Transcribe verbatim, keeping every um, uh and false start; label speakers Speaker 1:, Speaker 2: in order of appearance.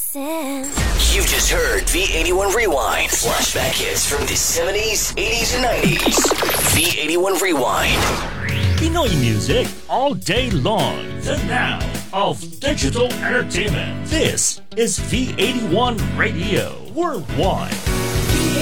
Speaker 1: sense.
Speaker 2: You just heard V eighty-one Rewind. Flashback hits from the seventies, eighties, and nineties. V eighty-one Rewind.
Speaker 3: Pinoy music all day long. The now of digital entertainment. This is V eighty-one Radio Worldwide.